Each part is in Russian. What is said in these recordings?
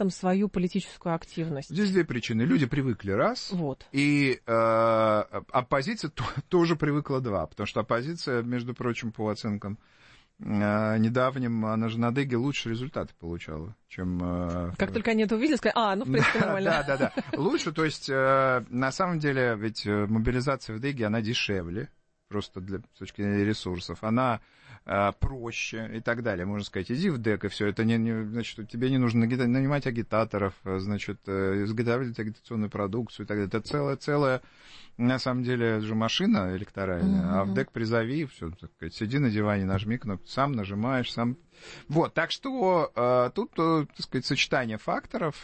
этом свою политическую активность? Здесь две причины. Люди привыкли, раз, вот. И оппозиция тоже привыкла, два, потому что оппозиция, между прочим, по оценкам недавним, она же на Деге лучше результаты получала, чем... Как только они это увидели, сказали, ну, в принципе, нормально. Да. Лучше, то есть, на самом деле, ведь мобилизация в Деге, она дешевле, просто с точки зрения ресурсов, она проще и так далее. Можно сказать, иди в ДЭК, и все. Это значит, тебе не нужно нанимать агитаторов, значит, изготавливать агитационную продукцию и так далее. Это целая, на самом деле, же машина электоральная, а в ДЭК призови, все, так сказать, сиди на диване, нажми кнопку, сам нажимаешь, сам... Вот, так что тут, так сказать, сочетание факторов,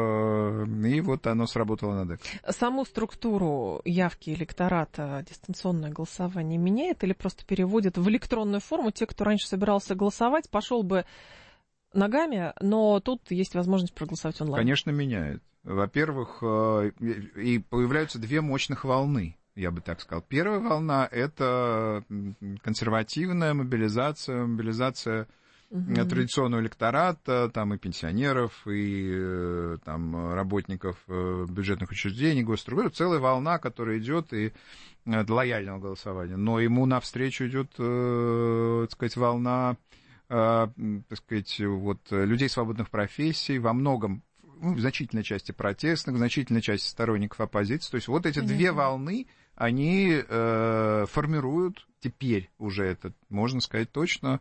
и вот оно сработало на ДЭК. Саму структуру явки электората дистанционное голосование меняет или просто переводит в электронную форму? Те, кто раньше собирался голосовать, пошел бы ногами, но тут есть возможность проголосовать онлайн. Конечно, меняет. Во-первых, и появляются две мощных волны, я бы так сказал. Первая волна – это консервативная мобилизация традиционного электората, там и пенсионеров, и там работников бюджетных учреждений, госструктур. Целая волна, которая идет и лояльного голосования. Но ему навстречу идет, так сказать, волна, так сказать, вот, людей свободных профессий, во многом, в значительной части протестных, в значительной части сторонников оппозиции. То есть вот эти две волны, они формируют теперь уже это, можно сказать точно,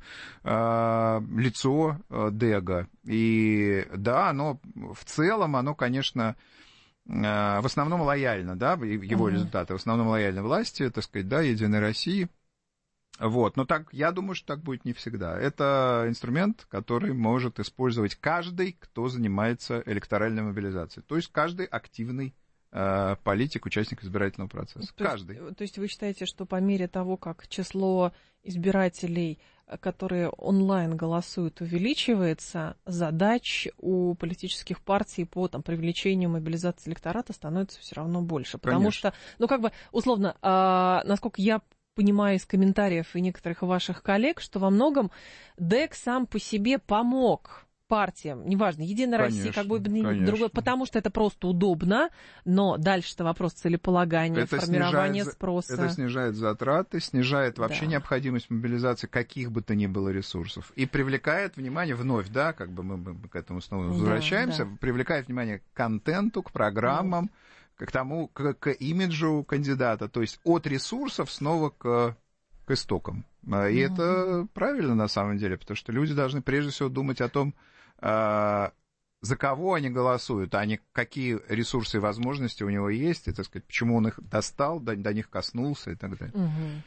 лицо Дега. И да, оно в целом, оно, конечно, в основном лояльно, да, его результаты, в основном лояльны власти, так сказать, да, Единой России. Вот, но так, я думаю, что так будет не всегда. Это инструмент, который может использовать каждый, кто занимается электоральной мобилизацией. То есть каждый активный политик, участник избирательного процесса. Каждый. То есть вы считаете, что по мере того, как число избирателей, которые онлайн голосуют, увеличивается, задач у политических партий по привлечению мобилизации электората становится все равно больше? Потому что, условно, насколько я понимаю из комментариев и некоторых ваших коллег, что во многом ДЭК сам по себе помог партиям, неважно, Единая Россия, как бы другое, потому что это просто удобно, но дальше-то вопрос целеполагания, формирования спроса. Это снижает затраты, снижает вообще необходимость мобилизации каких бы то ни было ресурсов и привлекает внимание вновь, да, как бы мы к этому снова возвращаемся, привлекает внимание к контенту, к программам, к тому, к имиджу кандидата, то есть от ресурсов снова к истокам. И это правильно на самом деле, потому что люди должны прежде всего думать о том, за кого они голосуют, а не какие ресурсы и возможности у него есть, и, так сказать, почему он их достал, до них коснулся и так далее.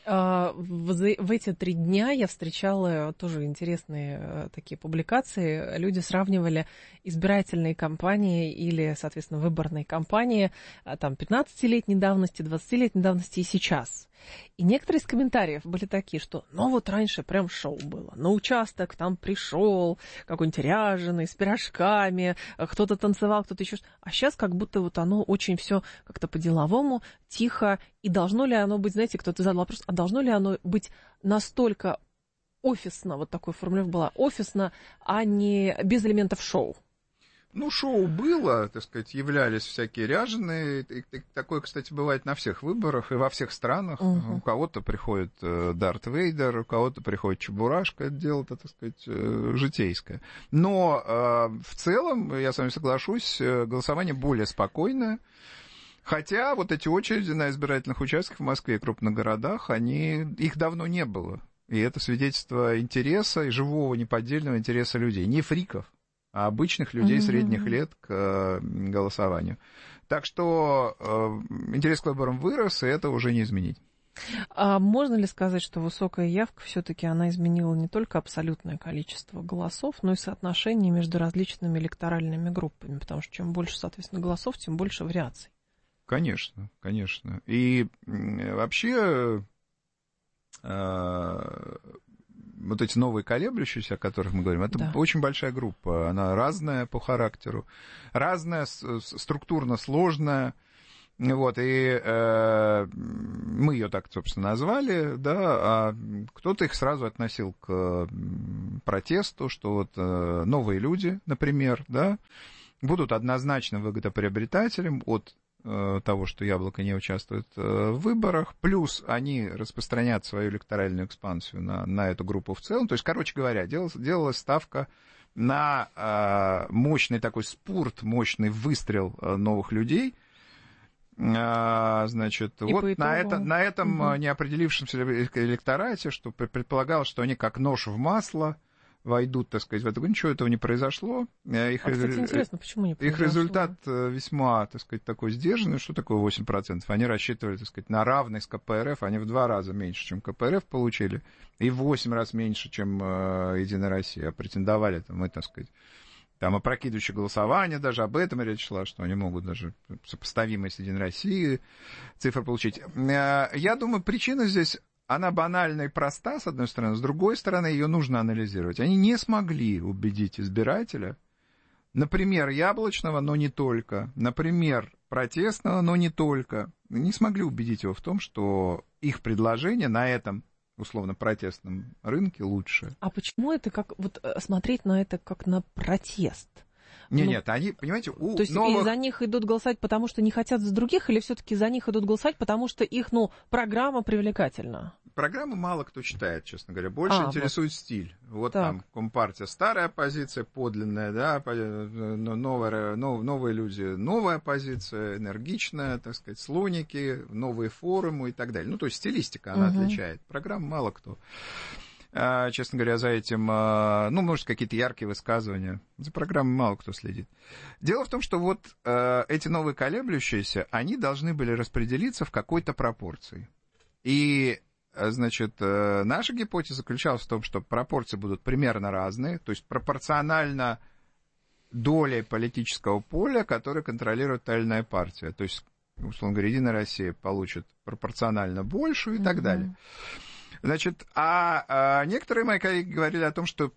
В эти 3 дня я встречала тоже интересные такие публикации. Люди сравнивали избирательные кампании или, соответственно, выборные кампании там 15-летней давности, 20-летней давности и сейчас. И некоторые из комментариев были такие, что вот раньше прям шоу было. На участок там пришел какой-нибудь ряженый, с пирожками, кто-то танцевал, кто-то еще. А сейчас как будто оно очень все как-то по-деловому, тихо. И должно ли оно быть, знаете, кто-то задал вопрос, а должно ли оно быть настолько офисно, вот такой формулировка была, офисно, а не без элементов шоу? Шоу было, так сказать, являлись всякие ряженые. И такое, кстати, бывает на всех выборах и во всех странах. У кого-то приходит Дарт Вейдер, у кого-то приходит Чебурашка. Это дело-то, так сказать, житейское. Но в целом, я с вами соглашусь, голосование более спокойное. Хотя вот эти очереди на избирательных участках в Москве и крупных городах, их давно не было. И это свидетельство интереса и живого неподдельного интереса людей. Не фриков, а обычных людей средних лет к голосованию. Так что интерес к выборам вырос, и это уже не изменить. А можно ли сказать, что высокая явка все-таки она изменила не только абсолютное количество голосов, но и соотношение между различными электоральными группами? Потому что чем больше, соответственно, голосов, тем больше вариаций. Конечно, конечно. И вообще вот эти новые колеблющиеся, о которых мы говорим, это очень большая группа. Она разная по характеру, разная, структурно сложная. Вот, и мы ее так, собственно, назвали, да, а кто-то их сразу относил к протесту, что вот новые люди, например, да, будут однозначно выгодоприобретателем от того, что Яблоко не участвует в выборах, плюс они распространят свою электоральную экспансию на эту группу в целом. То есть, короче говоря, делалась ставка на мощный такой спурт, мощный выстрел новых людей. Значит, и вот на этом неопределившемся электорате, что предполагалось, что они как нож в масло войдут, так сказать, в это. Ничего этого не произошло. Кстати, интересно, почему не произошло? Их результат весьма, так сказать, такой сдержанный. Что такое 8%? Они рассчитывали, так сказать, на равный с КПРФ. Они в 2 раза меньше, чем КПРФ получили, и в 8 раз меньше, чем Единая Россия. А претендовали мы, так сказать, там опрокидывающее голосование, даже об этом речь шла, что они могут даже сопоставимые с Единой Россией цифры получить. Я думаю, причина здесь... Она банальна и проста, с одной стороны, с другой стороны, ее нужно анализировать. Они не смогли убедить избирателя, например, Яблочного, но не только, например, Протестного, но не только, не смогли убедить его в том, что их предложение на этом, условно, протестном рынке лучше. А почему это как, вот смотреть на это как на протест? Нет, они, понимаете, то есть и за них идут голосовать, потому что не хотят за других, или все-таки за них идут голосовать, потому что их, программа привлекательна? Программу мало кто читает, честно говоря. Больше интересует стиль. Вот так. Там Компартия старая оппозиция, подлинная, да, новые люди, новая оппозиция, энергичная, так сказать, слоники, новые форумы и так далее. Ну, то есть стилистика она отличает. Программу мало кто. Честно говоря, за этим, может, какие-то яркие высказывания. За программой мало кто следит. Дело в том, что вот эти новые колеблющиеся, они должны были распределиться в какой-то пропорции. И, значит, наша гипотеза заключалась в том, что пропорции будут примерно разные, то есть пропорционально доле политического поля, которое контролирует та или иная партия. То есть, условно говоря, Единая Россия получит пропорционально большую и так далее. Значит, некоторые мои коллеги говорили о том, что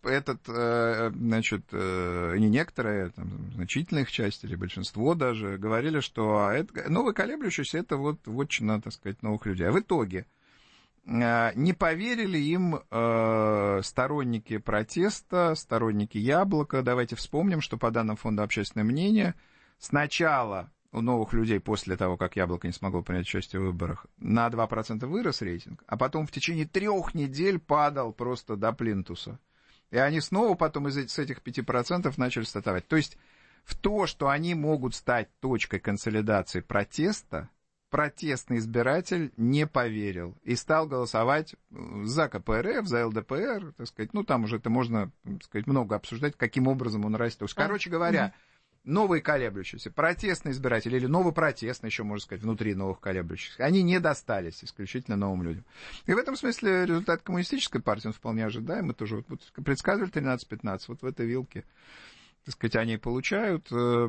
не некоторые, там, значительная их часть или большинство даже, говорили, что новый колеблющийся — это вот вотчина, так сказать, новых людей. А в итоге не поверили им сторонники протеста, сторонники Яблока. Давайте вспомним, что по данным Фонда общественного мнения, сначала у новых людей после того, как Яблоко не смогло принять участие в выборах, на 2% вырос рейтинг, а потом в течение 3 недель падал просто до плинтуса. И они снова потом с этих 5% начали стартовать. То есть в то, что они могут стать точкой консолидации протеста, протестный избиратель не поверил и стал голосовать за КПРФ, за ЛДПР, так сказать. Там уже это можно, так сказать, много обсуждать, каким образом он растет. Короче говоря, новые колеблющиеся, протестные избиратели или новопротестные, еще можно сказать, внутри новых колеблющихся, они не достались исключительно новым людям. И в этом смысле результат коммунистической партии, он вполне ожидаемый, тоже вот предсказывали 13-15, вот в этой вилке, так сказать, они получают.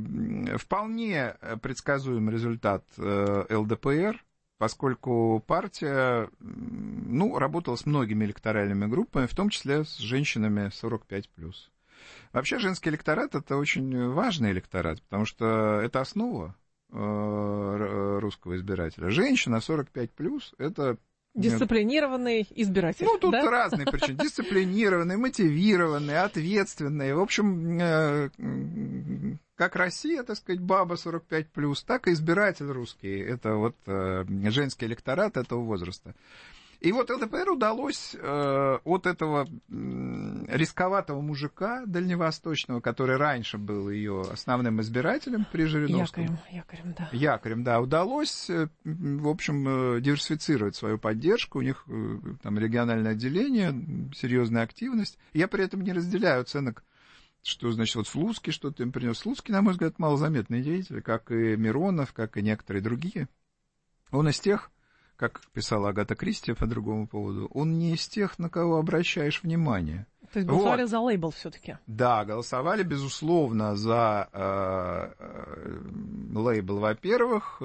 Вполне предсказуемый результат ЛДПР, поскольку партия, работала с многими электоральными группами, в том числе с женщинами 45+. Вообще женский электорат — это очень важный электорат, потому что это основа русского избирателя. Женщина 45+, это... Дисциплинированный избиратель. Тут разные причины. Дисциплинированные, мотивированные, ответственные. В общем, как Россия, так сказать, баба 45+, так и избиратель русский. Это вот женский электорат этого возраста. И вот ЛДПР удалось от этого рисковатого мужика дальневосточного, который раньше был ее основным избирателем при Жириновском. Якорем, да. Удалось, в общем, диверсифицировать свою поддержку. У них там региональное отделение, серьезная активность. Я при этом не разделяю оценок, что, значит, вот Слуцкий что-то им принес. Слуцкий, на мой взгляд, малозаметный деятель, как и Миронов, как и некоторые другие. Он из тех, как писала Агата Кристи по другому поводу, он не из тех, на кого обращаешь внимание. То есть голосовали за лейбл все-таки? Да, голосовали, безусловно, за лейбл, во-первых,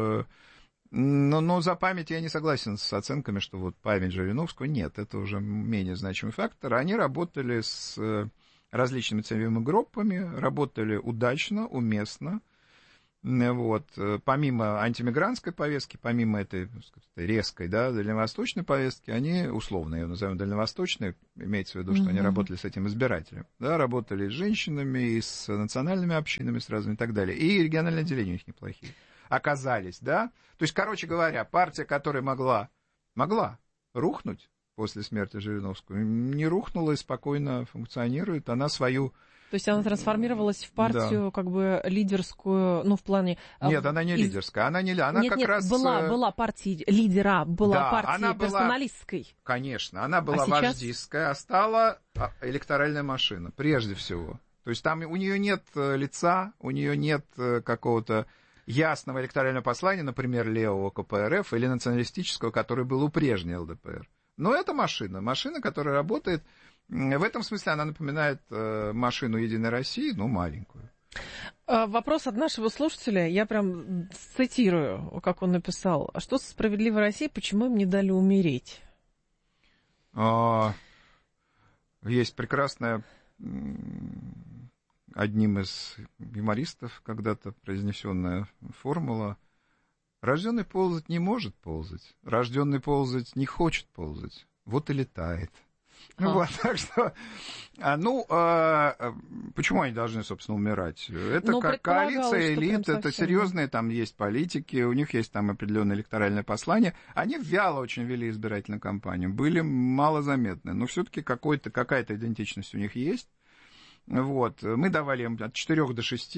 но за память я не согласен с оценками, что вот память Жириновского, нет, это уже менее значимый фактор. Они работали с различными целевыми группами, работали удачно, уместно. Вот. Помимо антимигрантской повестки, помимо этой, так сказать, резкой, да, дальневосточной повестки, они, условно ее назовем дальневосточной, имеется в виду, что они работали с этим избирателем, да, работали с женщинами, и с национальными общинами, с разными и так далее. И региональные отделения у них неплохие оказались, да. То есть, короче говоря, партия, которая могла рухнуть после смерти Жириновского, не рухнула и спокойно функционирует. Она свою... То есть она трансформировалась в партию, да, как бы лидерскую, ну, в плане... Нет, она не лидерская, она как раз... была партия лидера, была, да, партия персоналистской. Конечно, она была вождистская, а стала электоральная машина, прежде всего. То есть там у нее нет лица, у нее нет какого-то ясного электорального послания, например, левого КПРФ или националистического, который был у прежней ЛДПР. Но это машина, которая работает. В этом смысле она напоминает машину «Единой России», но маленькую. Вопрос от нашего слушателя, я прям цитирую, как он написал. А что со «Справедливой Россией», почему им не дали умереть? Есть прекрасная, одним из юмористов когда-то произнесенная формула: рожденный ползать не может ползать, рожденный ползать не хочет ползать, вот и летает. Вот, так что, почему они должны, собственно, умирать? Это как коалиция элит, это серьезные, там есть политики, у них есть там определенное электоральное послание. Они вяло очень вели избирательную кампанию, были малозаметны, но все-таки какая-то идентичность у них есть. Вот, мы давали им от 4 до 6,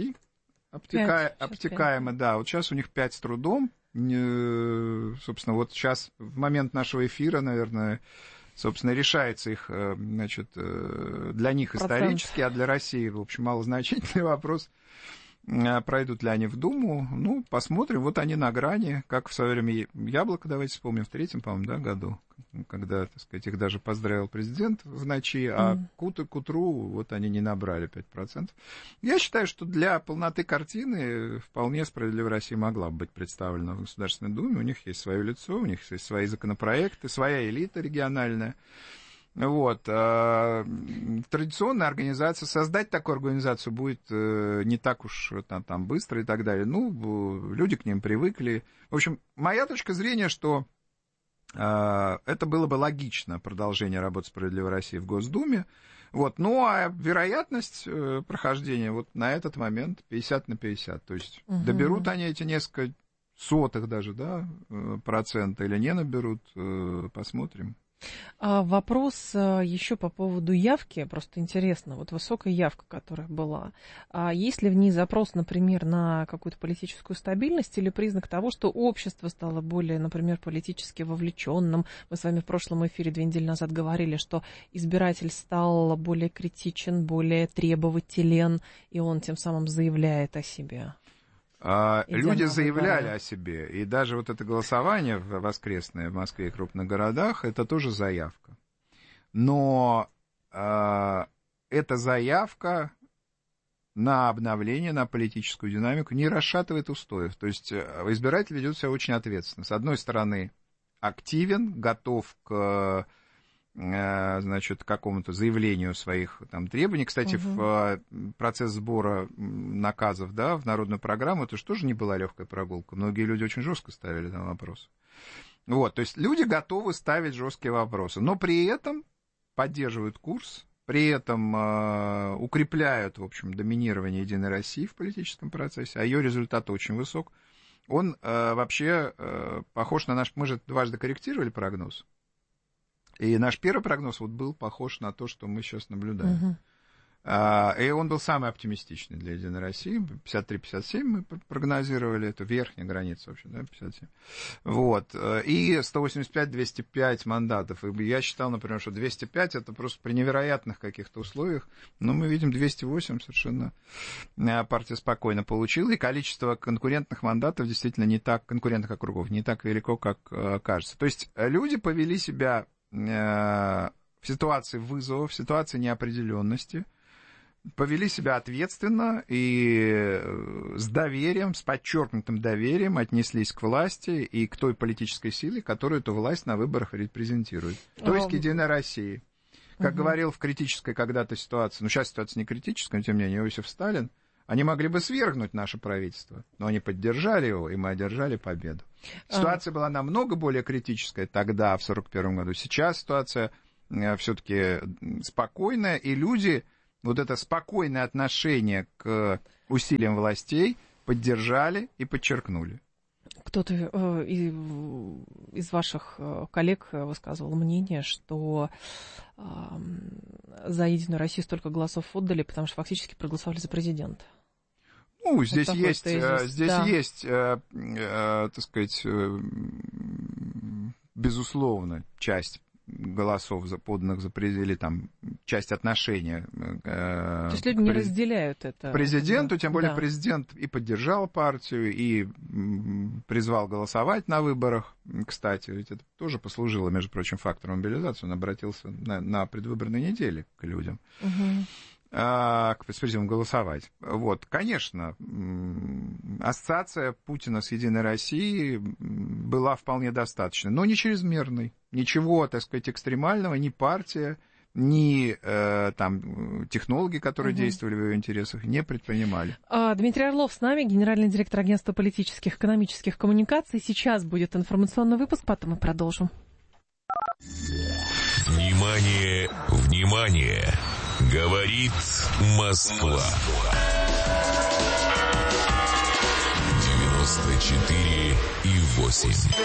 обтекаемо, да, вот сейчас у них 5 с трудом. Собственно, вот сейчас, в момент нашего эфира, наверное, собственно, решается их, значит, для них исторически, а для России, в общем, малозначительный вопрос, пройдут ли они в Думу. Ну, посмотрим. Вот они на грани, как в свое время Яблоко, давайте вспомним, в 3-м, по-моему, да, году, когда, так сказать, их даже поздравил президент в ночи, а к утру вот они не набрали 5%. Я считаю, что для полноты картины вполне «Справедливая Россия» могла бы быть представлена в Государственной Думе. У них есть свое лицо, у них есть свои законопроекты, своя элита региональная. Вот. Традиционная организация, создать такую организацию будет не так уж там быстро и так далее. Ну, люди к ним привыкли. В общем, моя точка зрения, что это было бы логично, продолжение работы «Справедливой России» в Госдуме. Вот. Ну, а вероятность прохождения вот на этот момент 50/50. То есть доберут они эти несколько сотых даже, да, процента или не наберут, посмотрим. Вопрос еще по поводу явки, просто интересно, вот высокая явка, которая была, есть ли в ней запрос, например, на какую-то политическую стабильность или признак того, что общество стало более, например, политически вовлеченным? Мы с вами в прошлом эфире 2 недели назад говорили, что избиратель стал более критичен, более требователен, и он тем самым заявляет о себе. Люди заявляли о себе, и даже вот это голосование воскресное в Москве и крупных городах, это тоже заявка. Но эта заявка на обновление, на политическую динамику не расшатывает устоев. То есть избиратель ведет себя очень ответственно. С одной стороны, активен, готов к, значит, какому-то заявлению своих там требований. Кстати, в процесс сбора наказов, да, в народную программу, это же тоже не была легкая прогулка. Многие люди очень жестко ставили там вопросы. Вот, то есть люди готовы ставить жесткие вопросы, но при этом поддерживают курс, при этом укрепляют, в общем, доминирование «Единой России» в политическом процессе, а ее результат очень высок. Он вообще похож на наш... Мы же дважды корректировали прогноз. И наш первый прогноз вот был похож на то, что мы сейчас наблюдаем. И он был самый оптимистичный для «Единой России». 53-57 мы прогнозировали, это верхняя граница вообще, да, 57. Вот. И 185-205 мандатов. И я считал, например, что 205 это просто при невероятных каких-то условиях. Но мы видим 208 совершенно партия спокойно получила. И количество конкурентных мандатов действительно не так, конкурентных округов, не так велико, как кажется. То есть люди повели себя в ситуации вызова, в ситуации неопределенности, повели себя ответственно и с доверием, с подчеркнутым доверием отнеслись к власти и к той политической силе, которую эту власть на выборах репрезентирует. То есть к «Единой России». Как говорил в критической когда-то ситуации, ну сейчас ситуация не критическая, но тем не менее Иосиф Сталин, Они могли бы свергнуть наше правительство, но они поддержали его, и мы одержали победу. Ситуация была намного более критическая тогда, в 1941 году. Сейчас ситуация все-таки спокойная, и люди вот это спокойное отношение к усилиям властей поддержали и подчеркнули. Кто-то из ваших коллег высказывал мнение, что за «Единую Россию» столько голосов отдали, потому что фактически проголосовали за президента. Ну, здесь есть, так сказать, безусловно, часть голосов, поданных за или там часть отношения. То есть люди не разделяют это. Президенту, тем более президент и поддержал партию, и призвал голосовать на выборах. Кстати, ведь это тоже послужило, между прочим, фактором мобилизации. Он обратился на предвыборной неделе к людям. К призывам голосовать. Вот, конечно, ассоциация Путина с «Единой Россией» была вполне достаточной, но не чрезмерной. Ничего, так сказать, экстремального ни партия, ни там технологи, которые действовали в ее интересах, не предпринимали. Дмитрий Орлов с нами, генеральный директор агентства политических и экономических коммуникаций. Сейчас будет информационный выпуск, потом мы продолжим. Внимание, внимание! Говорит Москва. 94,8.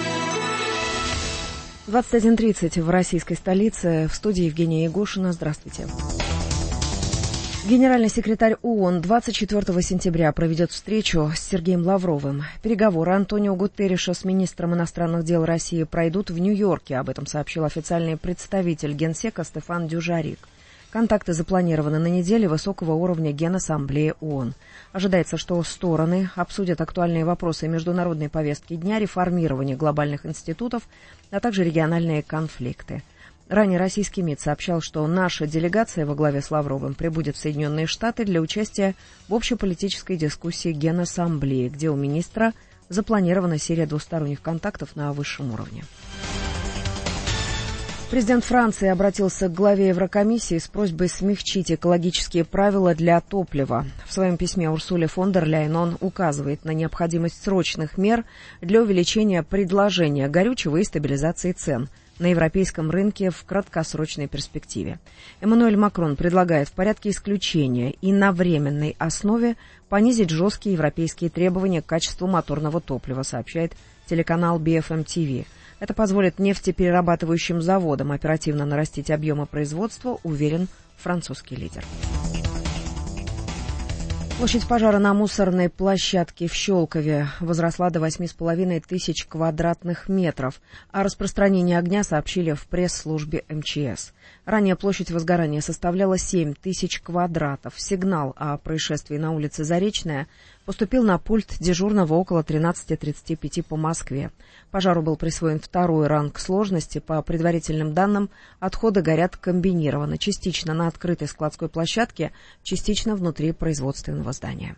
21:30 в российской столице. В студии Евгения Егошина. Здравствуйте. Генеральный секретарь ООН 24 сентября проведет встречу с Сергеем Лавровым. Переговоры Антонио Гутерриша с министром иностранных дел России пройдут в Нью-Йорке. Об этом сообщил официальный представитель Генсека Стефан Дюжарик. Контакты запланированы на неделе высокого уровня Генассамблеи ООН. Ожидается, что стороны обсудят актуальные вопросы международной повестки дня, реформирование глобальных институтов, а также региональные конфликты. Ранее российский МИД сообщал, что наша делегация во главе с Лавровым прибудет в Соединенные Штаты для участия в общеполитической дискуссии Генассамблеи, где у министра запланирована серия двусторонних контактов на высшем уровне. Президент Франции обратился к главе Еврокомиссии с просьбой смягчить экологические правила для топлива. В своем письме Урсуле фон дер Ляйен он указывает на необходимость срочных мер для увеличения предложения горючего и стабилизации цен на европейском рынке в краткосрочной перспективе. Эммануэль Макрон предлагает в порядке исключения и на временной основе понизить жесткие европейские требования к качеству моторного топлива, сообщает телеканал BFM TV. Это позволит нефтеперерабатывающим заводам оперативно нарастить объемы производства, уверен французский лидер. Площадь пожара на мусорной площадке в Щелкове возросла до 8,5 тысяч квадратных метров. О распространении огня сообщили в пресс-службе МЧС. Ранее площадь возгорания составляла 7 тысяч квадратов. Сигнал о происшествии на улице Заречная поступил на пульт дежурного около 13:35 по Москве. Пожару был присвоен второй ранг сложности. По предварительным данным, отходы горят комбинированно, частично на открытой складской площадке, частично внутри производственного здания.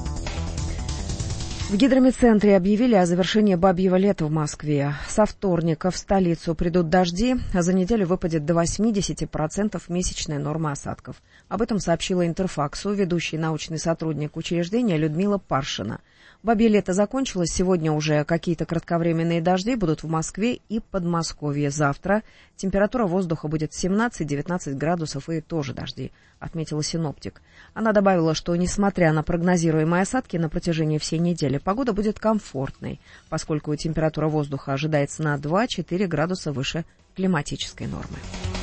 В гидромедцентре объявили о завершении бабьего лета в Москве. Со вторника в столицу придут дожди, а за неделю выпадет до 80% месячная норма осадков. Об этом сообщила Интерфаксу ведущий научный сотрудник учреждения Людмила Паршина. Бабье лето закончилось, сегодня уже какие-то кратковременные дожди будут в Москве и Подмосковье. Завтра температура воздуха будет 17-19 градусов и тоже дожди, отметила синоптик. Она добавила, что несмотря на прогнозируемые осадки на протяжении всей недели, погода будет комфортной, поскольку температура воздуха ожидается на 2-4 градуса выше климатической нормы.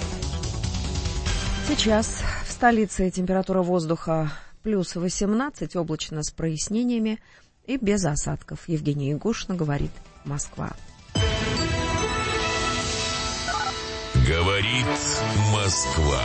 Сейчас в столице температура воздуха плюс 18, облачно с прояснениями и без осадков. Евгения Егошина, говорит Москва. Говорит Москва.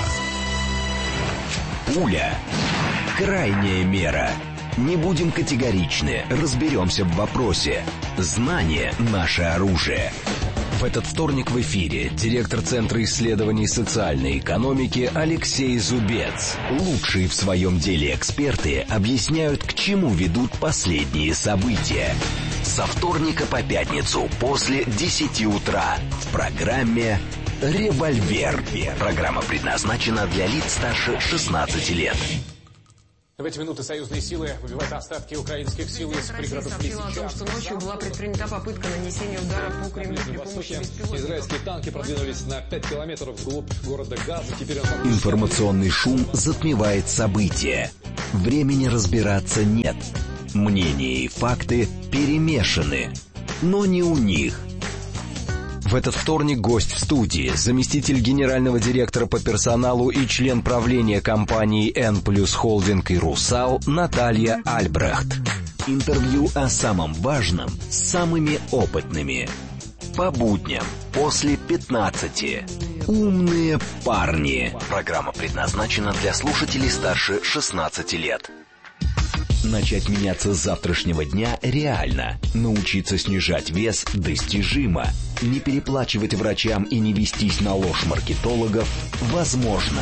Пуля. Крайняя мера. Не будем категоричны, разберемся в вопросе. Знание – наше оружие. В этот вторник в эфире директор Центра исследований социальной экономики Алексей Зубец. Лучшие в своем деле эксперты объясняют, к чему ведут последние события. Со вторника по пятницу после 10 утра в программе «Револьвер». Программа предназначена для лиц старше 16 лет. В эти минуты союзные силы выбивают остатки украинских сил из пригородов Лисичанска. сообщила о том, что ночью была предпринята попытка нанесения удара по Кремлю при помощи беспилотников. Израильские танки продвинулись на 5 километров вглубь города Газа. Теперь Информационный шум затмевает события. Времени разбираться нет. Мнения и факты перемешаны. Но не у них. В этот вторник гость в студии, заместитель генерального директора по персоналу и член правления компании N+ Холдинг и Русал Наталья Альбрехт. Интервью о самом важном с самыми опытными. По будням после 15. Умные парни. Программа предназначена для слушателей старше 16 лет. Начать меняться с завтрашнего дня реально. Научиться снижать вес достижимо. Не переплачивать врачам и не вестись на ложь маркетологов возможно.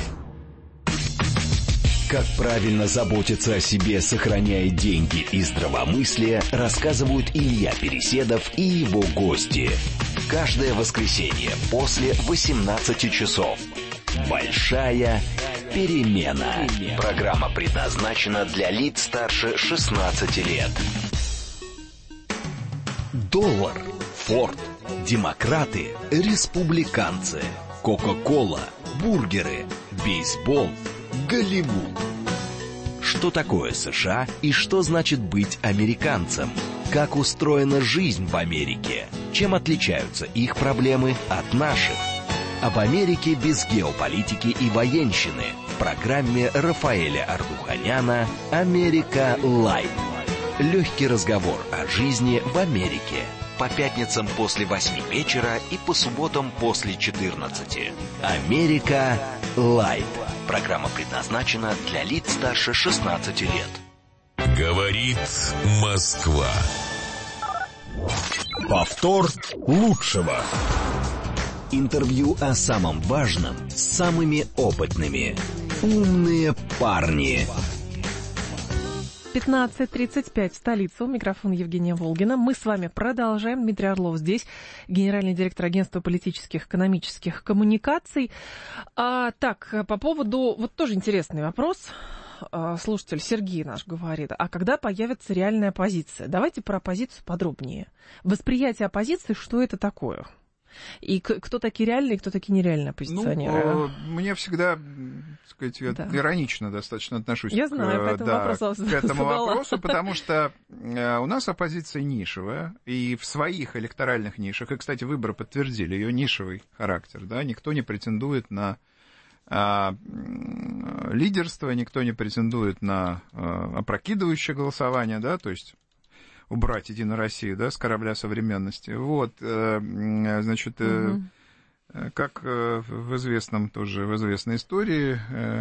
Как правильно заботиться о себе, сохраняя деньги и здравомыслие, рассказывают Илья Переседов и его гости. Каждое воскресенье после 18 часов. Большая перемена. Программа предназначена для лиц старше 16 лет. Доллар, Форд, демократы, республиканцы, Кока-кола, бургеры, бейсбол, Голливуд. Что такое США и что значит быть американцем? Как устроена жизнь в Америке? Чем отличаются их проблемы от наших? Об Америке без геополитики и военщины в программе Рафаэля Ардуханяна «Америка Лайт». Легкий разговор о жизни в Америке. По пятницам после 8 вечера и по субботам после 14. «Америка Лайт». Программа предназначена для лиц старше 16 лет. Говорит Москва. Повтор лучшего. Интервью о самом важном с самыми опытными. Умные парни. 15:35 в столице. У микрофона Евгения Волгина. Мы с вами продолжаем. Дмитрий Орлов здесь, генеральный директор агентства политических экономических коммуникаций. Так, по поводу... Вот тоже интересный вопрос. Слушатель Сергей наш говорит, а когда появится реальная оппозиция? Давайте про оппозицию подробнее. Восприятие оппозиции, что это такое? И кто такие реальные, кто такие нереальные оппозиционеры? Мне всегда, так сказать, я иронично достаточно отношусь к этому вопросу, потому что у нас оппозиция нишевая, и в своих электоральных нишах, и, кстати, выборы подтвердили ее нишевый характер, да, никто не претендует на лидерство, никто не претендует на опрокидывающее голосование, да, то есть убрать «Единую Россию», да, с корабля современности. Вот, значит, как в известной истории,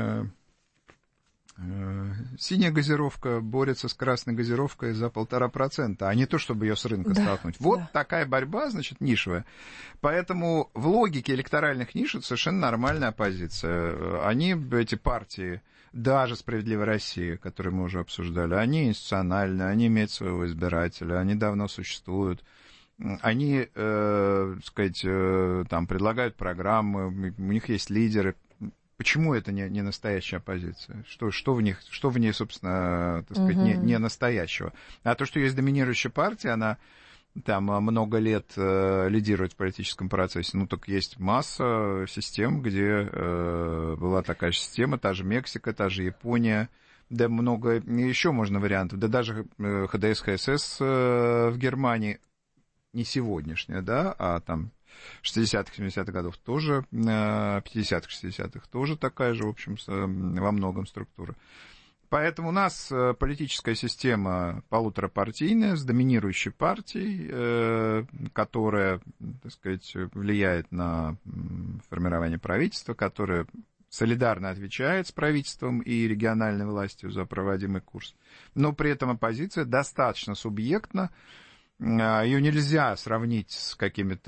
синяя газировка борется с красной газировкой за 1,5%, а не то, чтобы ее с рынка столкнуть. Вот такая борьба, значит, нишевая. Поэтому в логике электоральных ниш это совершенно нормальная оппозиция. Они, эти партии, даже «Справедливая Россия», которую мы уже обсуждали, они институциональны, они имеют своего избирателя, они давно существуют, они, так сказать, там предлагают программы, у них есть лидеры. Почему это не настоящая оппозиция? Что в ней, собственно, так сказать, не настоящего? А то, что есть доминирующая партия, она там много лет лидирует в политическом процессе. Ну, так есть масса систем, где была такая же система, та же Мексика, та же Япония, да много еще можно вариантов. Да даже ХДС, ХСС в Германии, не сегодняшняя, да, а там 60-х, 70-х годов тоже, 50-х, 60-х тоже такая же, в общем, во многом структура. Поэтому у нас политическая система полуторапартийная, с доминирующей партией, которая, так сказать, влияет на формирование правительства, которая солидарно отвечает с правительством и региональной властью за проводимый курс. Но при этом оппозиция достаточно субъектна. Ее нельзя сравнить с какими-то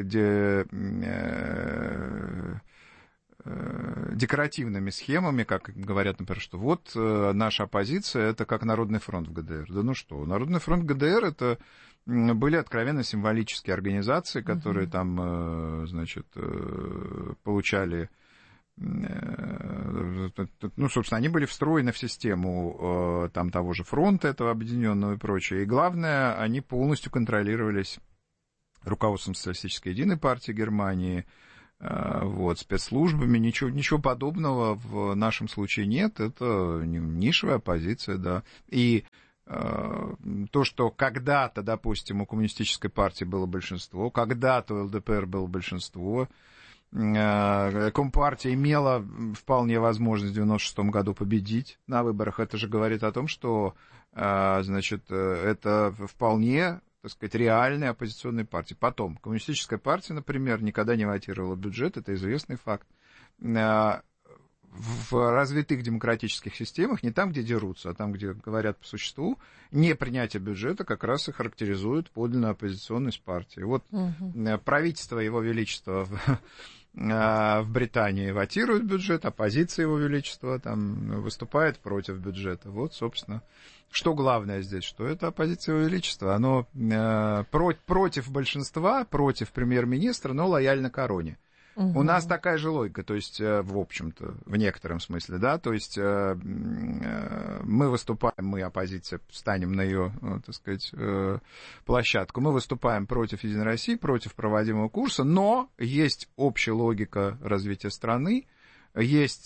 декоративными схемами, как говорят, например, что вот наша оппозиция — это как Народный фронт в ГДР. Да ну что, Народный фронт ГДР — это были откровенно символические организации, которые там, значит, получали собственно, они были встроены в систему там того же фронта этого объединенного и прочее. И главное, они полностью контролировались руководством Социалистической единой партии Германии, спецслужбами. Ничего подобного в нашем случае нет. Это нишевая оппозиция, да. И то, что когда-то, допустим, у коммунистической партии было большинство, когда-то у ЛДПР было большинство, Компартия имела вполне возможность в 1996 году победить на выборах. Это же говорит о том, что, это вполне, так сказать, реальные оппозиционные партии. Потом, коммунистическая партия, например, никогда не вотировала бюджет, это известный факт. В развитых демократических системах, не там, где дерутся, а там, где говорят по существу, непринятие бюджета как раз и характеризует подлинную оппозиционность партии. Правительство Его Величества в Британии вотирует бюджет, оппозиция Его Величества там выступает против бюджета. Собственно, что главное здесь, что это оппозиция Его Величества. Оно против большинства, против премьер-министра, но лояльно короне. У нас такая же логика, то есть, в общем-то, в некотором смысле, да, то есть мы выступаем, мы, оппозиция, встанем на ее, так сказать, площадку, мы выступаем против Единой России, против проводимого курса, но есть общая логика развития страны, есть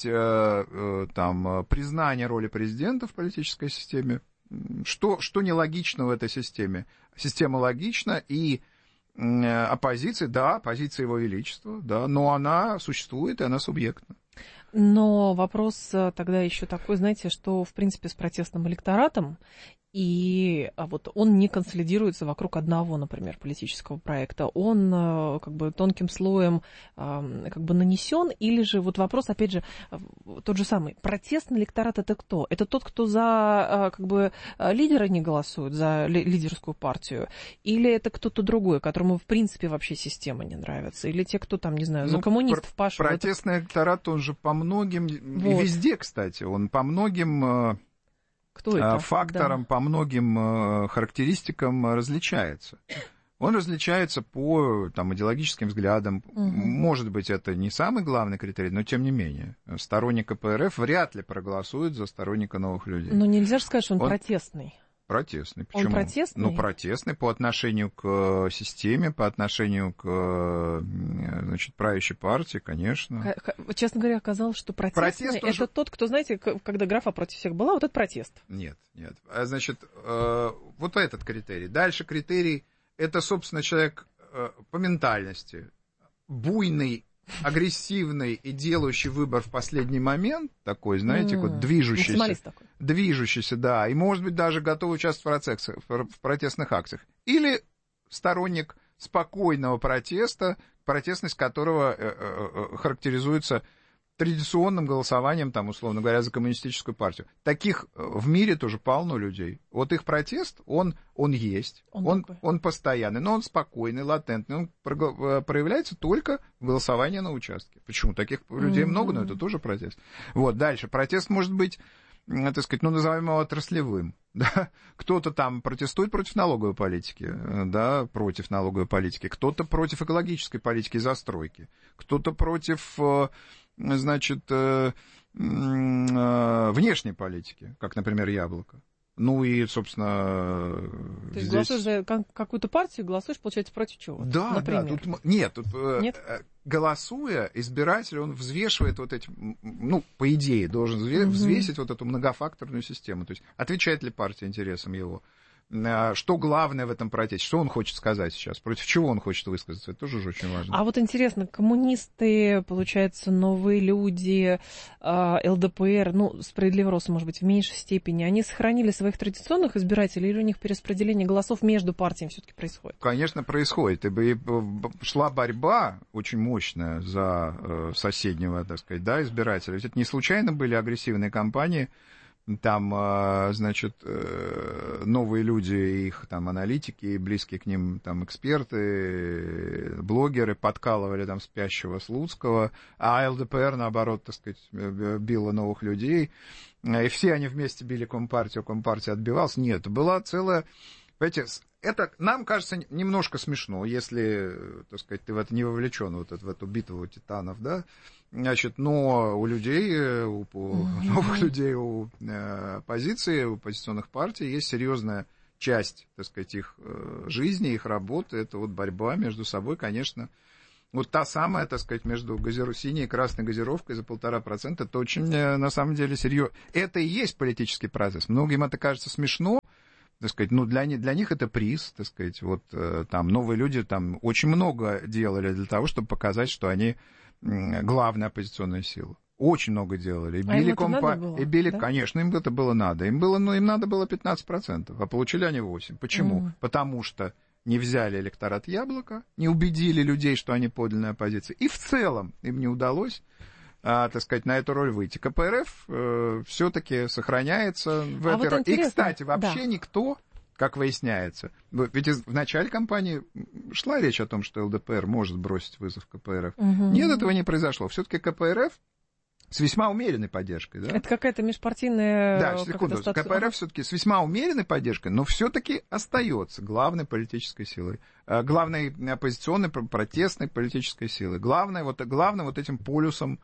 там признание роли президента в политической системе, что нелогично в этой системе. Система логична, и оппозиция, да, оппозиция Его Величества, да, но она существует, и она субъектна. Но вопрос тогда еще такой, знаете, что, в принципе, с протестным электоратом, и он не консолидируется вокруг одного, например, политического проекта. Он как бы тонким слоем как бы нанесен, или же вопрос, опять же, тот же самый. Протестный электорат — это кто? Это тот, кто за как бы лидера не голосует, за лидерскую партию? Или это кто-то другой, которому, в принципе, вообще система не нравится? Или те, кто там, не знаю, за коммунистов пашут? Протестный электорат, он же по многим, и везде, кстати, он по многим факторам, да, по многим характеристикам различается. Он различается по идеологическим взглядам. Может быть, это не самый главный критерий, но тем не менее. Сторонник КПРФ вряд ли проголосует за сторонника новых людей. Но нельзя же сказать, что он протестный. Протестный. Почему? Он протестный? Протестный по отношению к системе, по отношению к, правящей партии, конечно. Честно говоря, оказалось, что протестный — это тот, кто, знаете, когда графа против всех была, это протест. Нет. Этот критерий. Дальше критерий — это, собственно, человек по ментальности. Буйный, агрессивный и делающий выбор в последний момент, такой, знаете, движущийся, да, и, может быть, даже готовый участвовать в протестных акциях. Или сторонник спокойного протеста, протестность которого характеризуется традиционным голосованием, условно говоря, за коммунистическую партию. Таких в мире тоже полно людей. Их протест, он есть, он постоянный, но он спокойный, латентный, он проявляется только в голосовании на участке. Почему? Таких людей много, но это тоже протест. Дальше. Протест может быть, так сказать, назовем его отраслевым. Да? Кто-то там протестует против налоговой политики, да, кто-то против экологической политики и застройки, кто-то против, внешней политики, как, например, Яблоко. Собственно, то есть голосуешь за какую-то партию, голосуешь, получается, против чего? Да, например. Нет? Голосуя, избиратель, он взвешивает по идее, должен взвесить эту многофакторную систему. То есть, отвечает ли партия интересам его? Что главное в этом протесте? Что он хочет сказать сейчас? Против чего он хочет высказаться? Это тоже очень важно. Интересно, коммунисты, получается, новые люди, ЛДПР, справедливый рост, может быть, в меньшей степени, они сохранили своих традиционных избирателей, или у них перераспределение голосов между партиями все-таки происходит? Конечно, происходит. И шла борьба очень мощная за соседнего, так сказать, избирателя. Ведь это не случайно были агрессивные кампании. Там, новые люди, их аналитики, близкие к ним эксперты, блогеры подкалывали спящего Слуцкого, а ЛДПР, наоборот, так сказать, била новых людей, и все они вместе били Компартию, Компартия отбивалась. Нет, была целая... Понимаете, это нам кажется немножко смешно, если, так сказать, ты в это не вовлечен, в эту битву титанов, да, Значит, но у людей, у новых людей, у оппозиции, у оппозиционных партий есть серьезная часть, так сказать, их жизни, их работы. Это вот борьба между собой, конечно. Вот та самая, так сказать, между синей и красной газировкой за 1,5%, это очень, на самом деле, серьезно. Это и есть политический процесс. Многим это кажется смешно, так сказать, но для них это приз, так сказать. Вот там новые люди там очень много делали для того, чтобы показать, что они главная оппозиционная сила. Очень много делали. И били да? Конечно, им это было надо. Им надо было 15%, а получили они 8%. Почему? Потому что не взяли электорат Яблока, не убедили людей, что они подлинная оппозиция. И в целом им не удалось, так сказать, на эту роль выйти. КПРФ все-таки сохраняется в этой роли. И, кстати, вообще никто, как выясняется, ведь в начале кампании шла речь о том, что ЛДПР может бросить вызов КПРФ. Нет, этого не произошло. Все-таки КПРФ с весьма умеренной поддержкой, да? Это какая-то межпартийная... Да, секунду. КПРФ все-таки с весьма умеренной поддержкой, но все-таки остается главной политической силой, главной оппозиционной, протестной политической силой, главной вот этим полюсом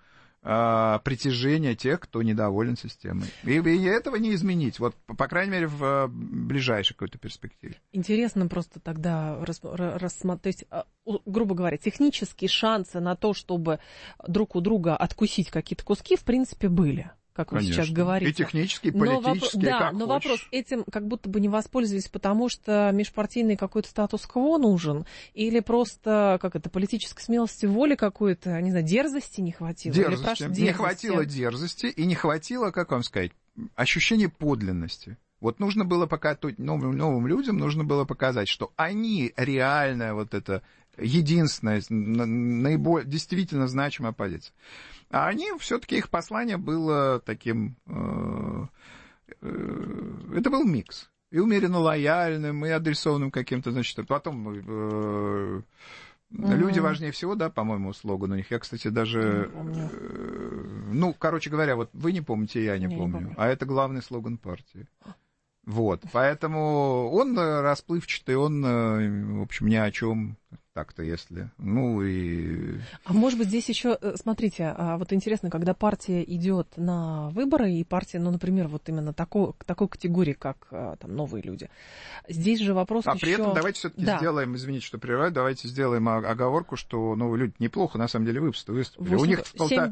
притяжения тех, кто недоволен системой. И этого не изменить, вот, по крайней мере, в ближайшей какой-то перспективе. Интересно просто тогда рассмотреть, грубо говоря, технические шансы на то, чтобы друг у друга откусить какие-то куски, в принципе, были. Как вы сейчас говорите. И технические, и политические, как но хочешь. вопрос, этим как будто бы не воспользовались, потому что межпартийный какой-то статус-кво нужен, или просто, политической смелости, воли какой-то, не знаю, дерзости не хватило? Не хватило дерзости, и не хватило, как вам сказать, ощущения подлинности. Вот нужно было новым людям нужно было показать, что они реальная вот эта единственная, наиболее действительно значимая оппозиция. А они, все-таки их послание было таким, это был микс. И умеренно лояльным, и адресованным каким-то, значит, потом люди важнее всего, да, по-моему, слоган у них. Я, кстати, даже, короче говоря, вот вы не помните, я не помню. А это главный слоган партии. Вот, поэтому он расплывчатый, он, в общем, ни о чем. Так-то, если... А может быть, здесь еще, смотрите, вот интересно, когда партия идет на выборы, и партия, например, вот именно такой категории, как там новые люди, здесь же вопрос еще... при этом давайте все-таки сделаем, извините, что прерываю, давайте сделаем оговорку, что новые люди неплохо, на самом деле, выступили. У них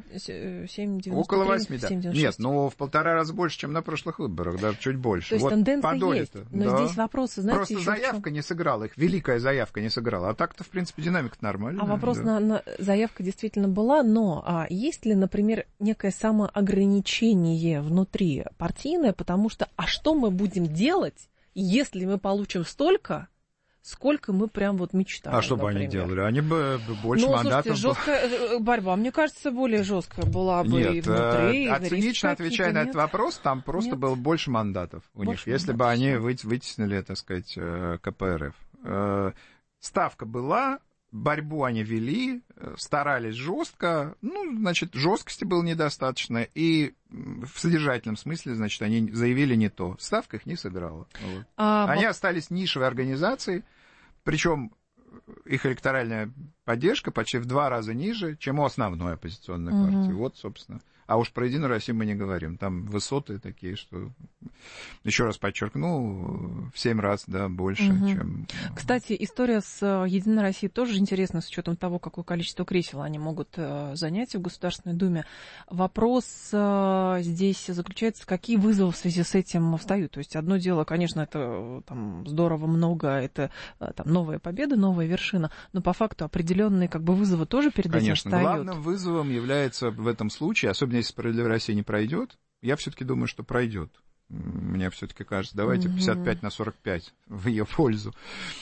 около 8, да. 7, нет, но в 1,5 раза больше, чем на прошлых выборах, даже чуть больше. То есть тенденция есть, но здесь вопросы, знаете... Просто заявка не сыграла, их великая заявка не сыграла, а так-то, в принципе, динамика нормальная. А вопрос на заявка действительно была, но есть ли, например, некое самоограничение внутри партийное, потому что, что мы будем делать, если мы получим столько, сколько мы прям вот мечтаем? А что бы они делали? Они бы больше мандатов... Слушайте, жесткая борьба, мне кажется, более жесткая была бы и внутри. Цинично отвечая на этот вопрос, там просто было больше мандатов у них, если бы они вытеснили, так сказать, КПРФ. Ставка была, борьбу они вели, старались жестко, жесткости было недостаточно, и в содержательном смысле, значит, они заявили не то. Ставка их не сыграла. Вот. Они остались нишевой организацией, причем их электоральная поддержка почти в 2 раза ниже, чем у основной оппозиционной партии. Вот, собственно. А уж про Единую Россию мы не говорим. Там высоты такие, что, еще раз подчеркну, в 7 раз, да, больше, чем... Кстати, история с Единой Россией тоже интересна, с учетом того, какое количество кресел они могут занять в Государственной Думе. Вопрос здесь заключается, какие вызовы в связи с этим встают. То есть одно дело, конечно, это там здорово много, это там новая победа, новая вершина, но по факту определенные вызовы тоже перед этим встают. Конечно, главным вызовом является в этом случае, особенно если «Справедливая Россия» не пройдет, я все-таки думаю, что пройдет. Мне все-таки кажется, давайте 55/45 в ее пользу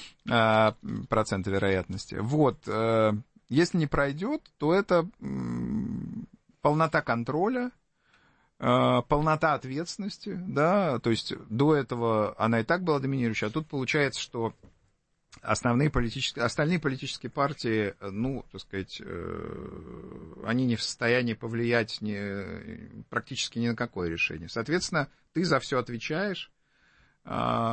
процента вероятности. Вот, если не пройдет, то это полнота контроля, полнота ответственности, да, то есть до этого она и так была доминирующей, а тут получается, что остальные политические партии, так сказать, они не в состоянии повлиять практически ни на какое решение. Соответственно, ты за все отвечаешь. У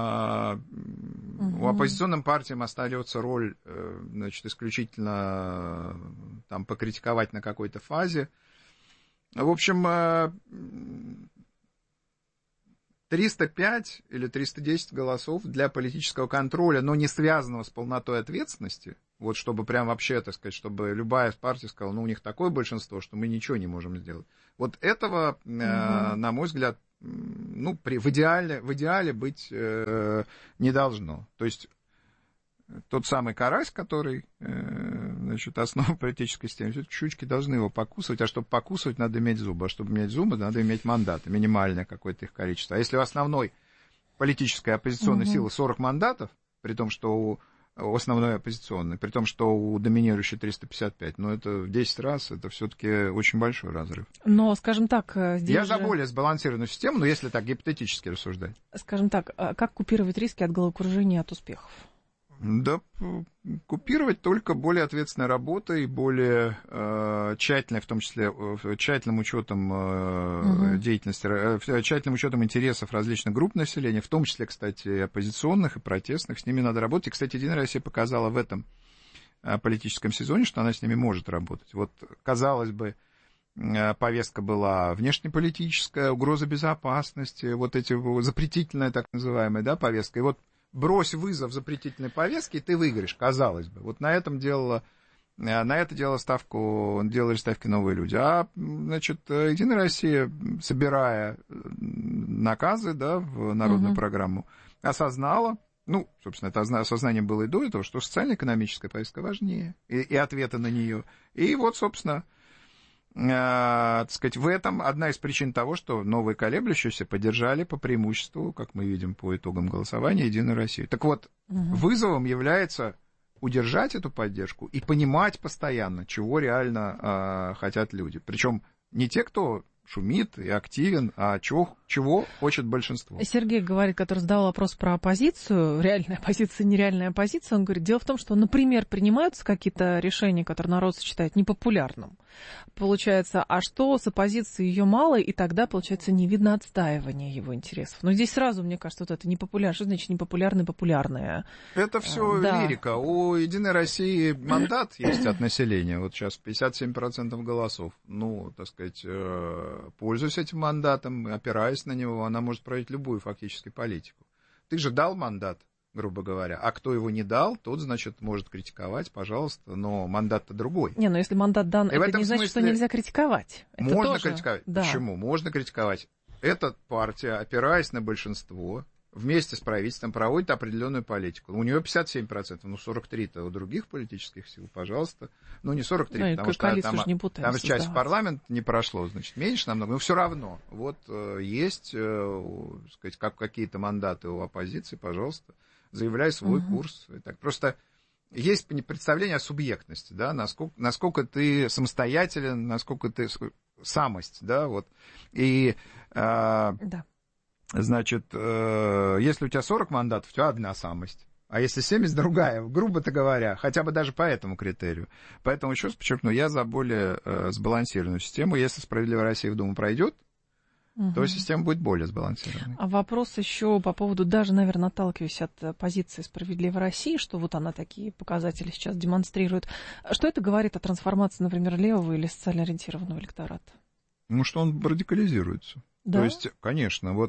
оппозиционным партиям остается роль, значит, исключительно там покритиковать на какой-то фазе. В общем, 305 или 310 голосов для политического контроля, но не связанного с полнотой ответственности, вот чтобы прям вообще, так сказать, чтобы любая партия сказала, ну, у них такое большинство, что мы ничего не можем сделать. Вот этого, на мой взгляд, ну, в идеале быть не должно. То есть тот самый карась, который, значит, основа политической системы, щучки должны его покусывать, а чтобы покусывать, надо иметь зубы, а чтобы иметь зубы, надо иметь мандаты, минимальное какое-то их количество. А если у основной политической оппозиционной силы 40 мандатов, при том, что у основной оппозиционной, при том, что у доминирующей 355, ну, это в 10 раз, это все-таки очень большой разрыв. Но, скажем так, здесь Я за более сбалансированную систему, но если так гипотетически рассуждать. Скажем так, как купировать риски от головокружения, от успехов? Да, купировать только более ответственной работой, более тщательной, в том числе тщательным учетом деятельности, тщательным учетом интересов различных групп населения, в том числе, кстати, оппозиционных и протестных, с ними надо работать. И, кстати, Единая Россия показала в этом политическом сезоне, что она с ними может работать. Вот, казалось бы, повестка была внешнеполитическая, угроза безопасности, вот эти запретительная так называемая, да, повестка. И вот брось вызов запретительной повестке, и ты выиграешь, казалось бы. Вот на это делали ставки новые люди. А, значит, Единая Россия, собирая наказы, да, в народную программу, осознала, ну, собственно, это осознание было и до этого, что социально-экономическая повестка важнее, и ответы на нее. И вот, собственно, так сказать, в этом одна из причин того, что новые колеблющиеся поддержали по преимуществу, как мы видим по итогам голосования, Единую Россию. Так вот, вызовом является удержать эту поддержку и понимать постоянно, чего реально хотят люди. Причем не те, кто шумит и активен, а чего хочет большинство. Сергей говорит, который задал вопрос про оппозицию, реальная оппозиция, нереальная оппозиция, он говорит, дело в том, что, например, принимаются какие-то решения, которые народ считает непопулярным. Получается, а что с оппозицией ее мало, и тогда, получается, не видно отстаивания его интересов. Но здесь сразу, мне кажется, вот это непопулярное. Что значит непопулярное, популярное? Это все лирика. У Единой России мандат есть от населения. Вот сейчас 57% голосов. Ну, так сказать, пользуясь этим мандатом, опираясь на него, она может проводить любую фактически политику. Ты же дал мандат, грубо говоря. А кто его не дал, тот, значит, может критиковать, пожалуйста, но мандат-то другой. Не, но если мандат дан, это не значит, что нельзя критиковать. Это можно тоже... критиковать. Да. Почему? Можно критиковать. Эта партия, опираясь на большинство, вместе с правительством проводит определенную политику. У нее 57%, ну 43-то у других политических сил, пожалуйста. Ну не 43, ну, потому что там часть в парламент не прошло, значит, меньше намного, но все равно. Вот есть, сказать, как какие-то мандаты у оппозиции, пожалуйста, заявляй свой курс. И так. Просто есть представление о субъектности, да, насколько ты самостоятелен, насколько ты самость, да, вот. И, значит, если у тебя 40 мандатов, у тебя одна самость. А если 70, другая, грубо-то говоря, хотя бы даже по этому критерию. Поэтому, еще раз подчеркну, я за более сбалансированную систему. Если «Справедливая Россия» в Думу пройдет, то система будет более сбалансированной. А вопрос еще по поводу, даже, наверное, отталкиваясь от позиции «Справедливой России», что вот она такие показатели сейчас демонстрирует. Что это говорит о трансформации, например, левого или социально ориентированного электората? Ну, что он радикализируется. Да? То есть, конечно, вот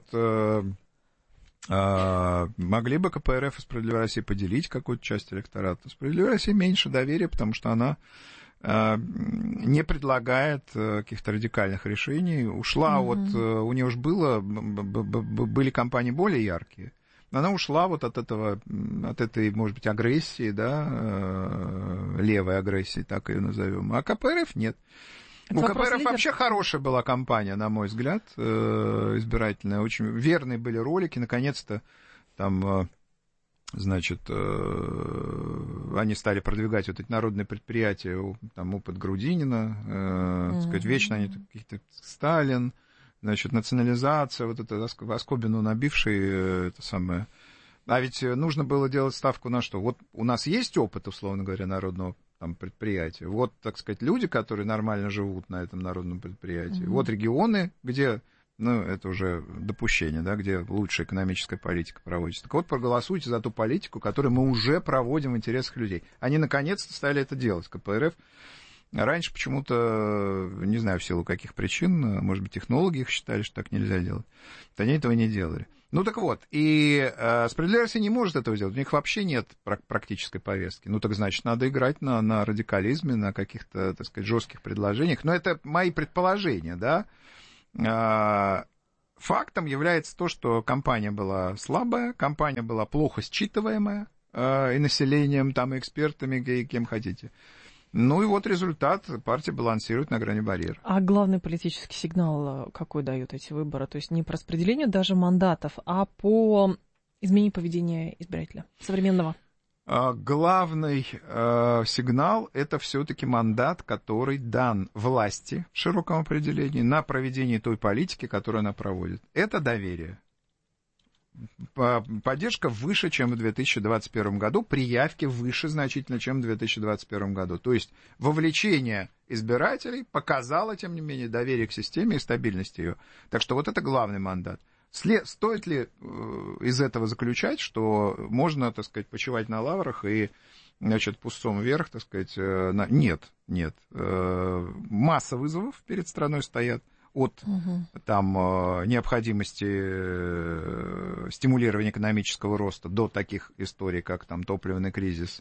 могли бы КПРФ и «Справедливая Россия» поделить какую-то часть электората. «Справедливая Россия» меньше доверия, потому что она не предлагает каких-то радикальных решений. Ушла у нее уж были кампании более яркие. Она ушла вот от этой, может быть, агрессии, да, левой агрессии, так ее назовем. А КПРФ нет. У КПРФ вообще хорошая была кампания, на мой взгляд, избирательная. Очень верные были ролики. Наконец-то там, значит, они стали продвигать вот эти народные предприятия, там опыт Грудинина, так сказать, вечно они каких-то Сталин, значит, национализация, вот это оскобину набивший, это самое. А ведь нужно было делать ставку на что? Вот у нас есть опыт, условно говоря, народного там предприятия. Вот, так сказать, люди, которые нормально живут на этом народном предприятии. Вот регионы, где, ну, это уже допущение, да, где лучшая экономическая политика проводится. Так вот, проголосуйте за ту политику, которую мы уже проводим в интересах людей. Они, наконец-то, стали это делать. КПРФ Раньше почему-то, не знаю, в силу каких причин, может быть, технологи их считали, что так нельзя делать, то они этого не делали. Ну так вот, и «Справедливая Россия» не может этого делать, у них вообще нет практической повестки. Ну так значит, надо играть на радикализме, на каких-то, так сказать, жестких предложениях. Но это мои предположения, да. Фактом является то, что кампания была слабая, кампания была плохо считываемая и населением, там, и экспертами, и кем хотите. Ну и вот результат. Партия балансирует на грани барьера. А главный политический сигнал какой дают эти выборы? То есть не по распределению даже мандатов, а по изменению поведения избирателя современного? Главный сигнал – это все-таки мандат, который дан власти в широком определении на проведение той политики, которую она проводит. Это доверие. Поддержка выше, чем в 2021 году, при явке выше значительно, чем в 2021 году. То есть вовлечение избирателей показало, тем не менее, доверие к системе и стабильность ее. Так что вот это главный мандат. Стоит ли из этого заключать, что можно, так сказать, почивать на лаврах и, значит, пустцом вверх, так сказать, Нет. Масса вызовов перед страной стоят. От там, необходимости стимулирования экономического роста до таких историй, как там топливный кризис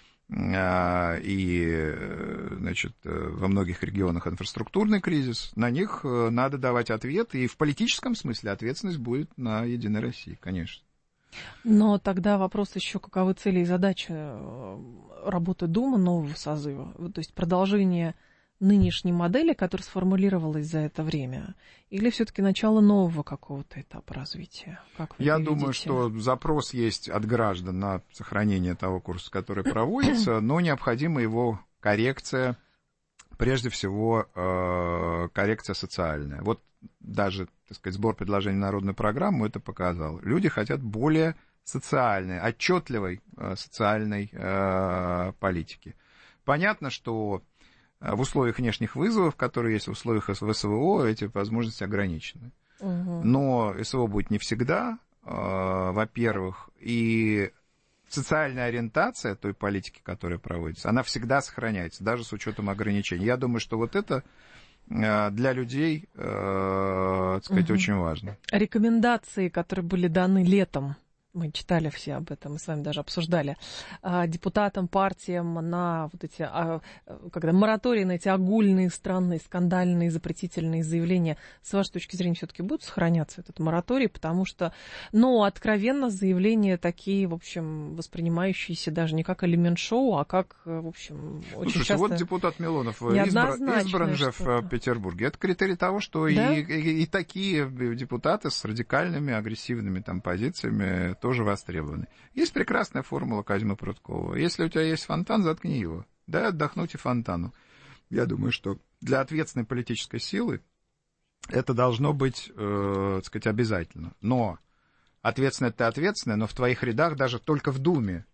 и, значит, во многих регионах инфраструктурный кризис, на них надо давать ответ, и в политическом смысле ответственность будет на «Единой России», конечно. Но тогда вопрос еще, каковы цели и задачи работы Думы нового созыва, то есть продолжение нынешней модели, которая сформулировалась за это время, или все-таки начало нового какого-то этапа развития? Как вы Я это думаю, видите? что запрос есть от граждан на сохранение того курса, который проводится, но необходима его коррекция, прежде всего коррекция социальная. Вот даже, так сказать, сбор предложений на народную программу это показал. Люди хотят более социальной, отчетливой социальной политики. Понятно, что в условиях внешних вызовов, которые есть в условиях СВО, эти возможности ограничены. Но СВО будет не всегда, во-первых, и социальная ориентация той политики, которая проводится, она всегда сохраняется, даже с учетом ограничений. Я думаю, что вот это для людей, так сказать, очень важно. Рекомендации, которые были даны летом, мы читали все об этом, мы с вами даже обсуждали, депутатам, партиям на вот эти, когда моратории на эти огульные, странные, скандальные, запретительные заявления, с вашей точки зрения, все-таки будут сохраняться этот мораторий, потому что, ну, откровенно, заявления такие, в общем, воспринимающиеся даже не как элемент шоу, а как, в общем, очень Слушайте, часто вот депутат Милонов избран же в Петербурге. Это критерий того, что да? и такие депутаты с радикальными, агрессивными там позициями тоже востребованы. Есть прекрасная формула Козьмы Пруткова. Если у тебя есть фонтан, заткни его. Дай отдохнуть и фонтану. Я думаю, что для ответственной политической силы это должно быть, так сказать, обязательно. Но ответственное это ответственное, но в твоих рядах даже только в Думе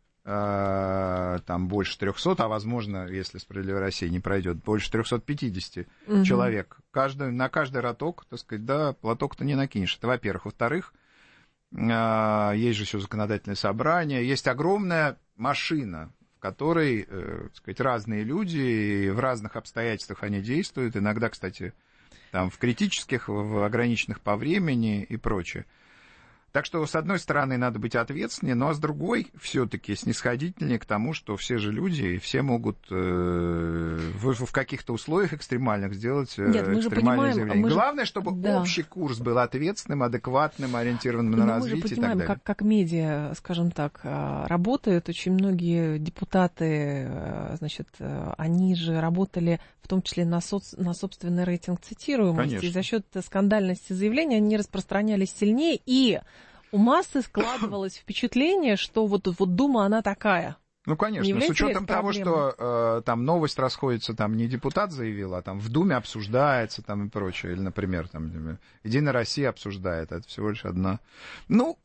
там больше 300, а возможно, если «Справедливая Россия» не пройдет, больше 350 человек. На каждый роток, так сказать, да, платок-то не накинешь. Это во-первых. Во-вторых, есть же еще законодательное собрание, есть огромная машина, в которой, так сказать, разные люди, и в разных обстоятельствах они действуют, иногда, кстати, там, в критических, в ограниченных по времени и прочее. Так что, с одной стороны, надо быть ответственнее, но с другой, все-таки снисходительнее к тому, что все же люди, и все могут в каких-то условиях экстремальных сделать экстремальное заявление. Главное, чтобы общий курс был ответственным, адекватным, ориентированным на развитие и так далее. Мы же понимаем, как медиа, скажем так, работают. Очень многие депутаты, значит, они же работали в том числе на собственный рейтинг цитируемости. Конечно. И за счет скандальности заявления они распространялись сильнее, и у массы складывалось впечатление, что вот Дума, она такая. Ну, конечно, с учетом того, что там новость расходится, там не депутат заявил, а там в Думе обсуждается там и прочее. Или, например, там «Единая Россия» обсуждает, это всего лишь одна. Ну,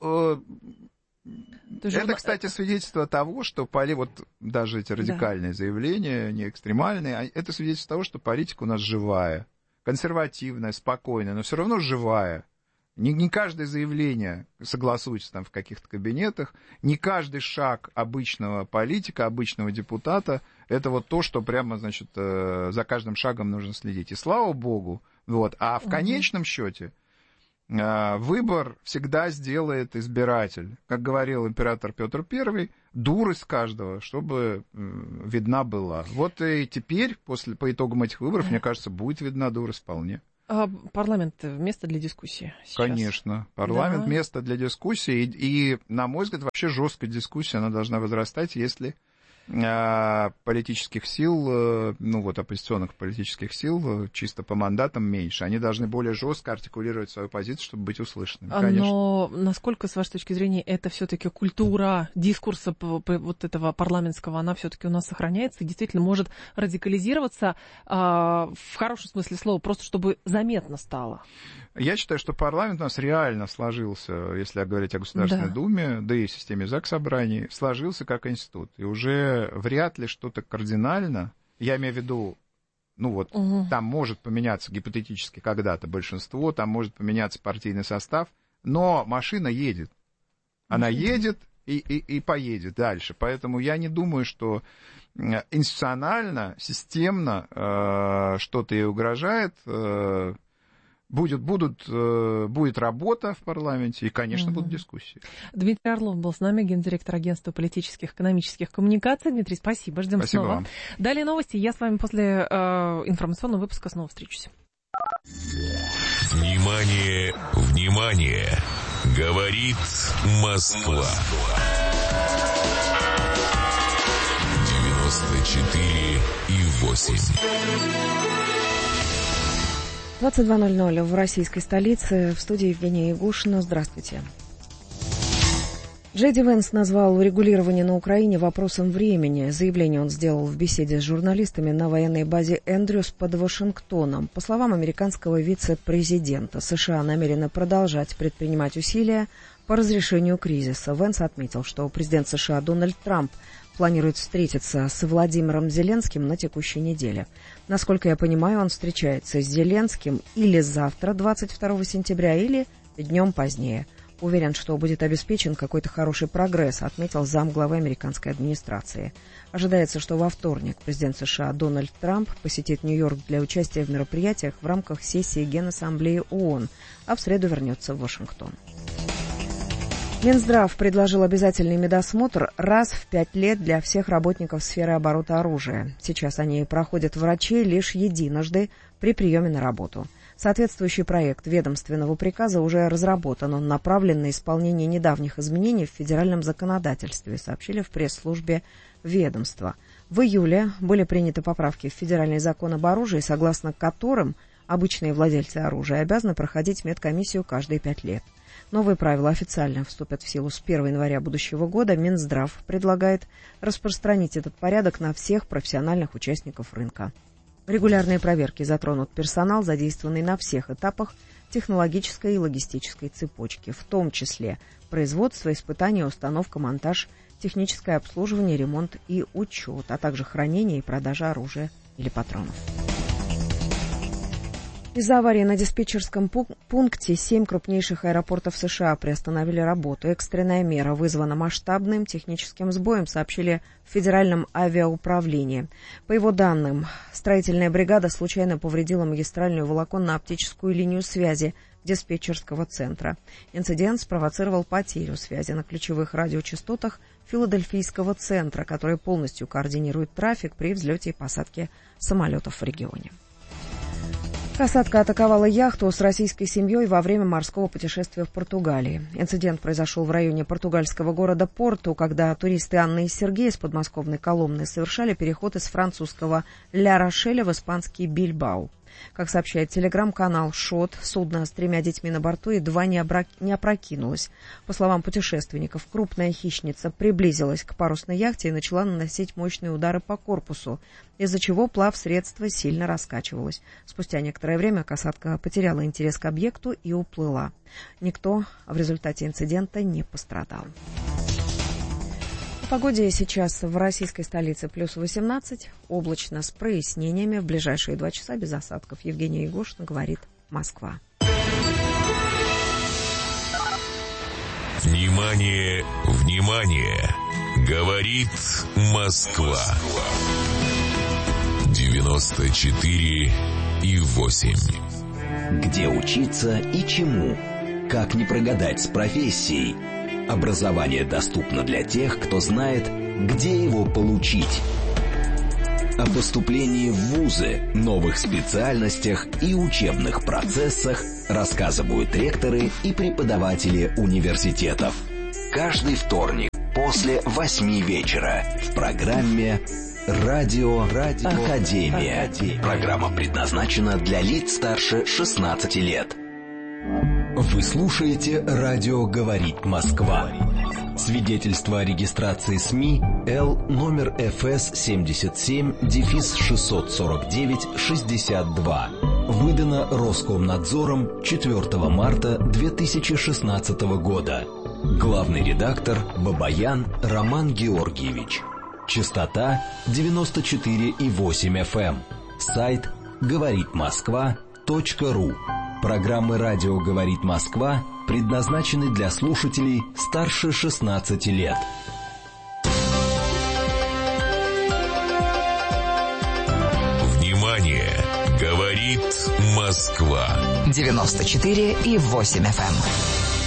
это, кстати, свидетельство того, что вот даже эти радикальные заявления, не экстремальные, это свидетельство того, что политика у нас живая, консервативная, спокойная, но все равно живая. Не каждое заявление согласуется там в каких-то кабинетах, не каждый шаг обычного политика, обычного депутата Это вот то, что прямо, значит, за каждым шагом нужно следить. И слава богу, вот. А в конечном счете выбор всегда сделает избиратель. Как говорил император Петр I, дурость каждого, чтобы видна была. Вот и теперь, по итогам этих выборов, мне кажется, будет видна дурость вполне. А парламент — место для дискуссии сейчас? Конечно. Парламент — место для дискуссии. И, на мой взгляд, вообще жесткая дискуссия, она должна возрастать, если политических сил, ну вот оппозиционных политических сил, чисто по мандатам меньше. Они должны более жестко артикулировать свою позицию, чтобы быть услышанными. Конечно. Но насколько, с вашей точки зрения, это все-таки культура дискурса вот этого парламентского, она все-таки у нас сохраняется и действительно может радикализироваться в хорошем смысле слова, просто чтобы заметно стало? Я считаю, что парламент у нас реально сложился, если говорить о Государственной Думе, да и системе Заксобраний, сложился как институт. И уже вряд ли что-то кардинально, я имею в виду, ну вот, там может поменяться гипотетически когда-то большинство, там может поменяться партийный состав, но машина едет. Она едет и поедет дальше. Поэтому я не думаю, что институционально, системно что-то ей угрожает. Будет работа в парламенте и, конечно, будут дискуссии. Дмитрий Орлов был с нами, гендиректор агентства политических и экономических коммуникаций. Дмитрий, спасибо. Ждем спасибо снова. Вам. Далее новости. Я с вами после информационного выпуска снова встречусь. Внимание, внимание! Говорит Москва. 94,8. 22:00 в российской столице. В студии Евгения Ягушина. Здравствуйте. Джей Ди Венс назвал урегулирование на Украине вопросом времени. Заявление он сделал в беседе с журналистами на военной базе Эндрюс под Вашингтоном. По словам американского вице-президента, США намерены продолжать предпринимать усилия по разрешению кризиса. Венс отметил, что президент США Дональд Трамп планирует встретиться с Владимиром Зеленским на текущей неделе. Насколько я понимаю, он встречается с Зеленским или завтра, 22 сентября, или днем позднее. Уверен, что будет обеспечен какой-то хороший прогресс, отметил замглавы американской администрации. Ожидается, что во вторник президент США Дональд Трамп посетит Нью-Йорк для участия в мероприятиях в рамках сессии Генассамблеи ООН, а в среду вернется в Вашингтон. Минздрав предложил обязательный медосмотр раз в 5 лет для всех работников сферы оборота оружия. Сейчас они проходят врачей лишь единожды при приеме на работу. Соответствующий проект ведомственного приказа уже разработан. Он направлен на исполнение недавних изменений в федеральном законодательстве, сообщили в пресс-службе ведомства. В июле были приняты поправки в федеральный закон об оружии, согласно которым обычные владельцы оружия обязаны проходить медкомиссию каждые 5 лет. Новые правила официально вступят в силу с 1 января будущего года. Минздрав предлагает распространить этот порядок на всех профессиональных участников рынка. Регулярные проверки затронут персонал, задействованный на всех этапах технологической и логистической цепочки, в том числе производство, испытание, установка, монтаж, техническое обслуживание, ремонт и учет, а также хранение и продажа оружия или патронов. Из-за аварии на диспетчерском пункте 7 крупнейших аэропортов США приостановили работу. Экстренная мера вызвана масштабным техническим сбоем, сообщили в Федеральном авиауправлении. По его данным, строительная бригада случайно повредила магистральную волоконно-оптическую линию связи диспетчерского центра. Инцидент спровоцировал потерю связи на ключевых радиочастотах Филадельфийского центра, который полностью координирует трафик при взлете и посадке самолетов в регионе. Касатка атаковала яхту с российской семьей во время морского путешествия в Португалии. Инцидент произошел в районе португальского города Порту, когда туристы Анна и Сергей из подмосковной Коломны совершали переход из французского Ля-Рошеля в испанский Бильбау. Как сообщает телеграм-канал «Шот», судно с 3 детьми на борту едва не опрокинулось. По словам путешественников, крупная хищница приблизилась к парусной яхте и начала наносить мощные удары по корпусу, из-за чего плавсредство сильно раскачивалось. Спустя некоторое время касатка потеряла интерес к объекту и уплыла. Никто в результате инцидента не пострадал. По погоде сейчас в российской столице плюс 18, облачно с прояснениями, в ближайшие 2 часа без осадков. Евгения Ягушина, говорит Москва. Внимание, внимание! Говорит Москва. 94,8. Где учиться и чему? Как не прогадать с профессией? Образование доступно для тех, кто знает, где его получить. О поступлении в вузы, новых специальностях и учебных процессах рассказывают ректоры и преподаватели университетов. Каждый вторник после 8 вечера в программе «Радио Академия». Программа предназначена для лиц старше 16 лет. Вы слушаете «Радио говорит Москва». Свидетельство о регистрации СМИ Л номер ФС 77-649-62. Выдано Роскомнадзором 4 марта 2016 года. Главный редактор Бабаян Роман Георгиевич. Частота 94,8 FM. Сайт говоритмосква.ру. Программы «Радио говорит Москва» предназначены для слушателей старше 16 лет. Внимание! Говорит Москва. 94,8 FM.